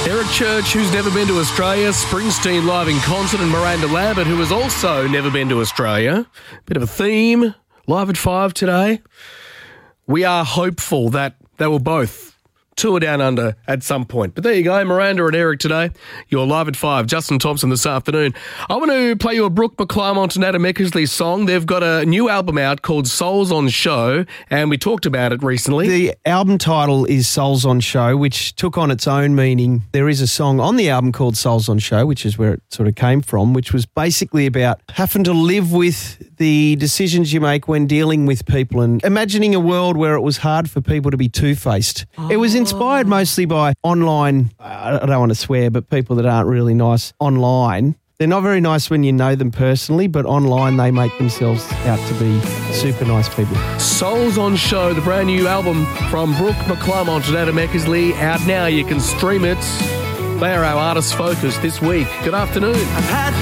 Eric Church, who's never been to Australia, Springsteen live in concert, and Miranda Lambert, who has also never been to Australia. Bit of a theme, live at 5 today. We are hopeful that they will both tour down under at some point. But there you go, Miranda and Eric today. You're live at 5. Justin Thompson this afternoon. I want to play you a Brooke McClymont and Adam Eckersley song. They've got a new album out called Souls on Show, and we talked about it recently. The album title is Souls on Show, which took on its own meaning. There is a song on the album called Souls on Show, which is where it sort of came from, which was basically about having to live with the decisions you make when dealing with people and imagining a world where it was hard for people to be two-faced. It was inspired mostly by online, I don't want to swear, but people that aren't really nice online. They're not very nice when you know them personally, but online they make themselves out to be super nice people. Souls on Show, the brand new album from Brooke McClymont and Adam Eckersley, out now. You can stream it. They are our artist focus this week. Good afternoon.